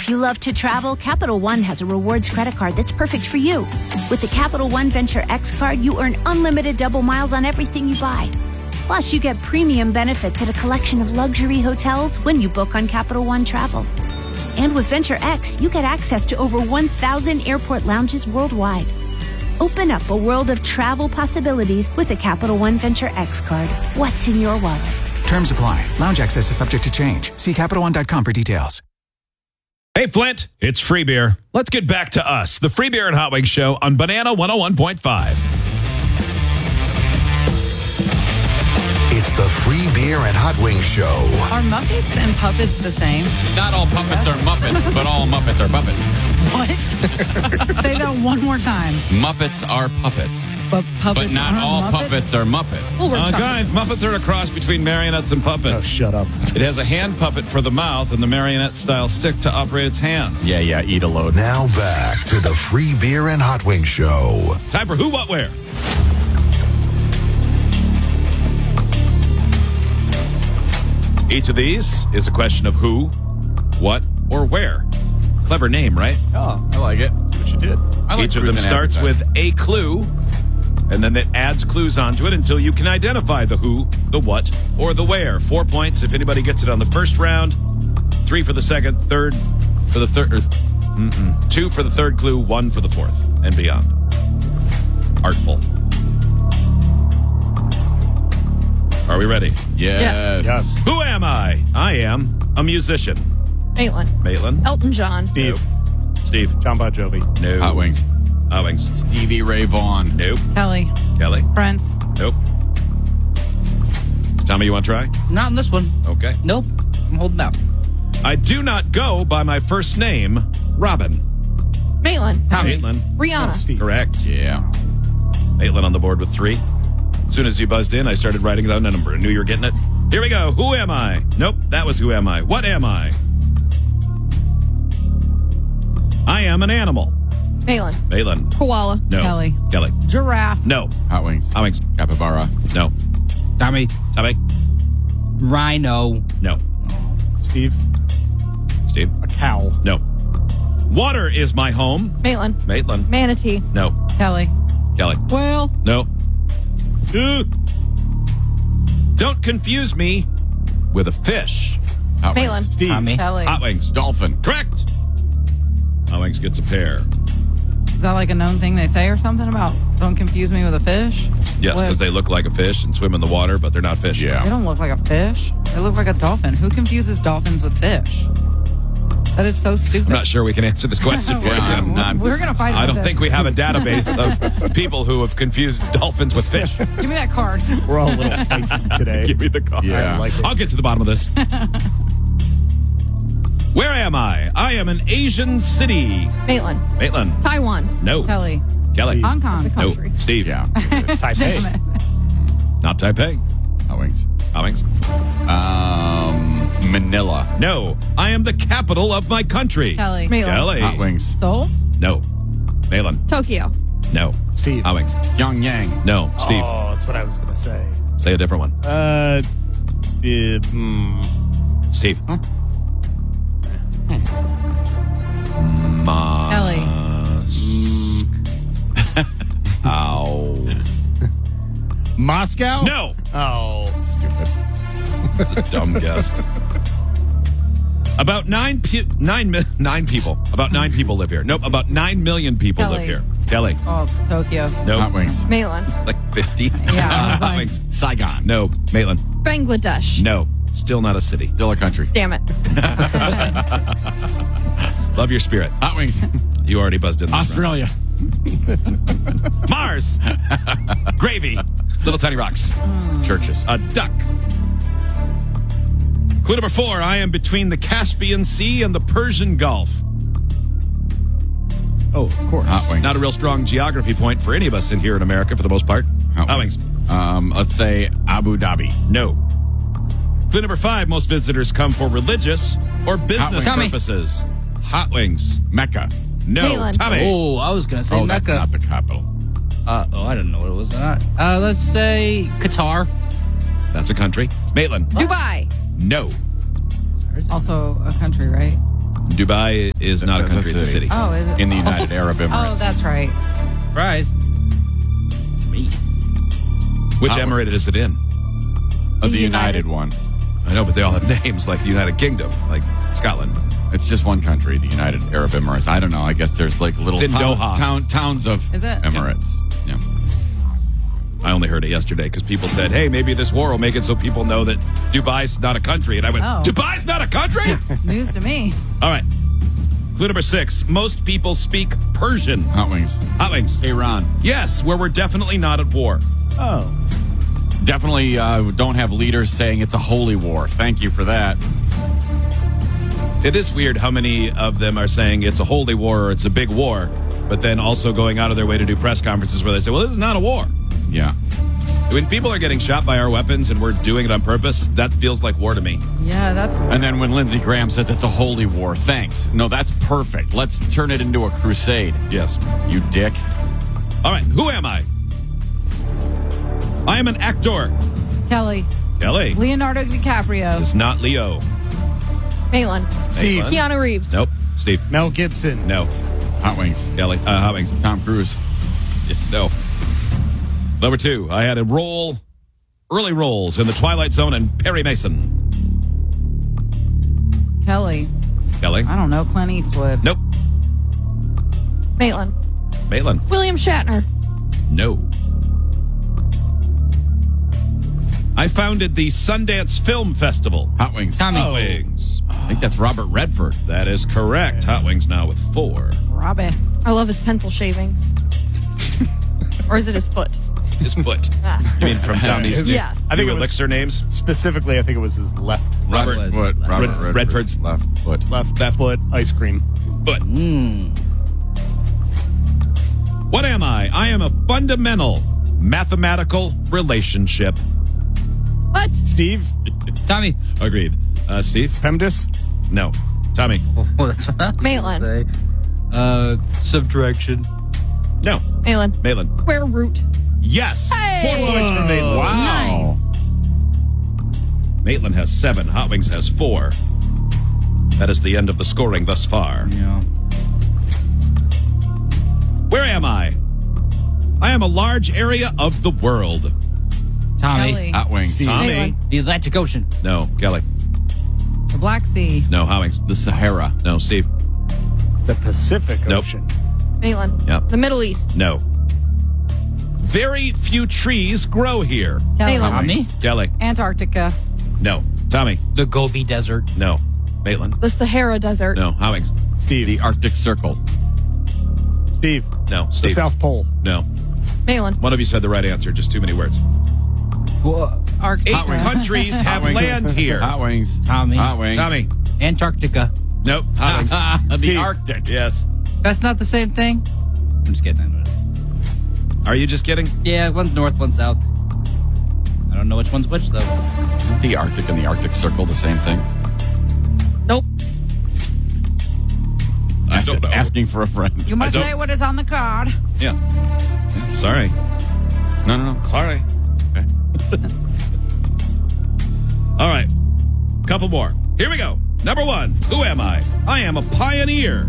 If you love to travel, Capital One has a rewards credit card that's perfect for you. With the Capital One Venture X card, you earn unlimited double miles on everything you buy. Plus, you get premium benefits at a collection of luxury hotels when you book on Capital One Travel. And with Venture X, you get access to over 1,000 airport lounges worldwide. Open up a world of travel possibilities with the Capital One Venture X card. What's in your wallet? Terms apply. Lounge access is subject to change. See CapitalOne.com for details. Hey, Flint, it's Free Beer. Let's get back to us, the Free Beer and Hot Wings Show on Banana 101.5. It's the Free Beer and Hot Wings Show. Are Muppets and puppets the same? Not all puppets are Muppets, but all Muppets are puppets. What? Say that one more time. Muppets are puppets. But puppets But not aren't all Muppets? puppets are Muppets. Well, Guys, Muppets are a cross between marionettes and puppets. Shut up. It has a hand puppet for the mouth and the marionette-style stick to operate its hands. Yeah, eat a load. Now back to the Free Beer and Hot Wings Show. Time for Who, What, Where. Each of these is a question of who, what, or where. Clever name, right? Oh, I like it. That's what you did. I like Each of them cruising starts advertising. with a clue, and then it adds clues onto it until you can identify the who, the what, or the where. 4 points if anybody gets it on the first round, 3 for the second, 2 for the third clue, 1 for the fourth, and beyond. Artful. Are we ready? Yes. Yes. Who am I? I am a musician. Maitland. Maitland? Elton John. Steve. Nope. Steve? John Bon Jovi. No. Hot Wings. Hot Wings. Stevie Ray Vaughan. Nope. Kelly. Kelly? Prince. Nope. Tommy, you want to try? Not in this one. Okay. Nope. I'm holding out. I do not go by my first name, Robin. Maitland. Maitland. Rihanna. Steve. Correct. Yeah. Maitland on the board with 3. As soon as you buzzed in, I started writing down a number. I knew you were getting it. Here we go. Who am I? Nope, that was who am I. What am I? I am an animal. Maitland. Maitland. Koala. No. Kelly. Kelly. Giraffe. No. Hot Wings. Hot Wings. Capybara. No. Tommy. Tommy. Rhino. No. Steve. Steve. A cow. No. Water is my home. Maitland. Maitland. Manatee. No. Kelly. Kelly. Well. No. Don't confuse me with a fish. Hot Maitland. Wings. Steve. Tommy. Kelly. Hot Wings. Dolphin. Correct. Hot Wings gets a pair. Is that like a known thing they say or something about don't confuse me with a fish? Yes, What? because they look like a fish and swim in the water, but they're not fish. They Yeah. don't look like a fish. They look like a dolphin. Who confuses dolphins with fish? That is so stupid. I'm not sure we can answer this question for you. Yeah, I'm not- We're going to fight I about don't this. think we have a database of people who have confused dolphins with fish. Give me that card. We're all a little feisty today. Give me the card. Yeah. I like it. I'll get to the bottom of this. Where am I? I am an Asian city. Maitland. Maitland. Taiwan. No. Kelly. Kelly. Hong Kong. It's a No. country. Steve. Yeah. Taipei. Not Taipei. Hot Wings. Hot Wings. Manila. No. I am the capital of my country. Kelly. Maitland. Kelly. Hot Wings. Soul. No. Maitland. Tokyo. No. Steve. Hot Wings. Pyongyang. No. Steve. Oh, that's what I was going to say. Say a different one. Steve. Kelly. Ow. Moscow? No. Oh, stupid. Dumb guess. About 9 people. About 9 people live here. Nope. About 9 million people live Kelly. here. Kelly. Oh, Tokyo. Nope. Hot Wings. Maitland. Like 50. Yeah, I was Hot like- Wings. Saigon. No. Maitland. Bangladesh. No. Still not a city. Still a country. Damn it. Love your spirit. Hot Wings. You already buzzed in. This Australia. round. Mars. Gravy. Little tiny rocks. Churches. A duck. Clue number 4. I am between the Caspian Sea and the Persian Gulf. Oh, of course. Hot Wings. Not a real strong geography point for any of us in here in America for the most part. Hot Wings. Wings. Let's say Abu Dhabi. No. Clue number 5. Most visitors come for religious or business Tommy. purposes. Hot Wings. Mecca. No. Maitland. Tommy. Oh, I was going to say Oh, that's Mecca. not the capital. I didn't know what it was. Let's say Qatar. That's a country. Maitland. Dubai. No. Also a country, right? Dubai is not a country, it's a city. Oh, is it? In the United Arab Emirates. Oh, that's right. Surprise. Me. Which emirate is it in? The United one. I know, but they all have names like the United Kingdom, like Scotland. It's just one country, the United Arab Emirates. I don't know. I guess there's like little It's in Doha. towns of Is it? Emirates. Yeah. I only heard it yesterday because people said, hey, maybe this war will make it so people know that Dubai's not a country. And I went, Oh. Dubai's not a country? News to me. All right. Clue number 6. Most people speak Persian. Hot Wings. Hot wings. Iran. Yes, where we're definitely not at war. Oh. Definitely don't have leaders saying it's a holy war. Thank you for that. It is weird how many of them are saying it's a holy war or it's a big war, but then also going out of their way to do press conferences where they say, well, this is not a war. Yeah. When people are getting shot by our weapons and we're doing it on purpose, that feels like war to me. Yeah, that's. And then when Lindsey Graham says it's a holy war, thanks. No, that's perfect. Let's turn it into a crusade. Yes. You dick. All right, who am I? I am an actor. Kelly. Kelly. Leonardo DiCaprio. It's not Leo. Maitland. Steve. Maitland. Keanu Reeves. Nope. Steve. Mel Gibson. No. Hot Wings. Kelly. Hot wings. Tom Cruise. No. Number 2, I had early roles in The Twilight Zone and Perry Mason. Kelly. Kelly. I don't know. Clint Eastwood. Nope. Maitland. Maitland. William Shatner. No. I founded the Sundance Film Festival. Hot Wings. Tommy. Hot Wings. I think that's Robert Redford. That is correct. Hot Wings now with 4. Robbie. I love his pencil shavings. Or is it his foot? His foot. Ah. You mean from Tommy's Yes. I think new it was- elixir names? Specifically, I think it was his left Robert was What? left. Robert Redford's left foot. left foot ice cream. foot. What am I? I am a fundamental mathematical relationship. What? Steve. Tommy. Agreed. Steve? PEMDAS. No. Tommy? Oh, that's what I was Maitland. gonna say. Subtraction. No. Maitland. Maitland? Square root. Yes. Hey! 4 points for Maitland. Wow. Maitland has 7. Hot Wings has 4. That is the end of the scoring thus far. Yeah. Where am I? I am a large area of the world. Tommy. Kelly. Hot Wings. Tommy? Maitland. The Atlantic Ocean. No. Kelly? The Black Sea. No. Hot Wings? The Sahara. No. Steve? The Pacific Nope. Ocean. Maitland. Yep. The Middle East. No. Very few trees grow here. Kelly. Maitland. Tommy. Kelly? Antarctica. No. Tommy? The Gobi Desert. No. Maitland? The Sahara Desert. No. Hot Wings? Steve. The Arctic Circle. Steve. No. The Steve? South Pole. No. Maitland. One of you said the right answer. Just too many words. Arctic. 8 countries have Wings. land here. Hot Wings. Tommy. Hot Wings. Tommy? Antarctica. Nope. Hot Wings. the Steve? Arctic. Yes. That's not the same thing. I'm just kidding. I know it. Are you just kidding? Yeah, one's north, one's south. I don't know which one's which, though. The Arctic and the Arctic Circle, the same thing. Nope. I don't know. Asking for a friend. You must I don't- say what is on the card. Yeah. Sorry. No. Sorry. Okay. All right. Couple more. Here we go. Number 1. Who am I? I am a pioneer.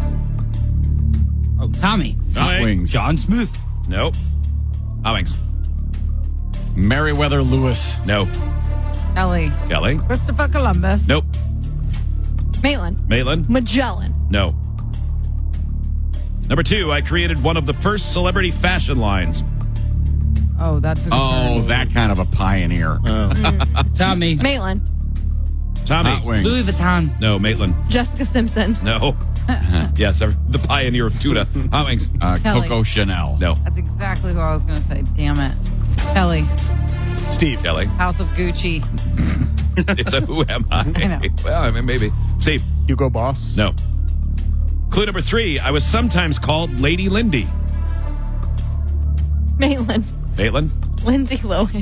Oh, Tommy. Hot Wings. John Smith. Nope. Hot Wings. Meriwether Lewis. No. Kelly. Kelly? Christopher Columbus. Nope. Maitland. Maitland? Magellan. No. Number 2. I created one of the first celebrity fashion lines. Oh, that's a Oh, that kind of a pioneer. Tommy. Maitland. Tommy? Hot Wings. Louis Vuitton. No. Maitland? Jessica Simpson. No. Yes, the pioneer of tuna. Hot Wings? Kelly. Coco Chanel. No. That's exactly what I was going to say. Damn it. Kelly. Steve. Kelly? House of Gucci. It's a who am I? know. Well, I mean, maybe. Steve? Hugo Boss. No. Clue number 3. I was sometimes called Lady Lindy. Maitland. Maitland? Lindsay Lohan.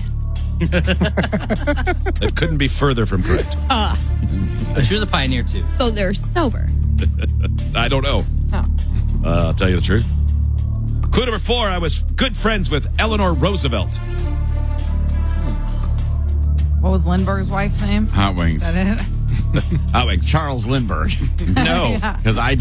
It couldn't be further from correct. She was a pioneer, too. So they're sober. I don't know. Oh. I'll tell you the truth. Clue number 4. I was good friends with Eleanor Roosevelt. What was Lindbergh's wife's name? Hot Wings. Is that it? Oh, wait, Charles Lindbergh. no. Because I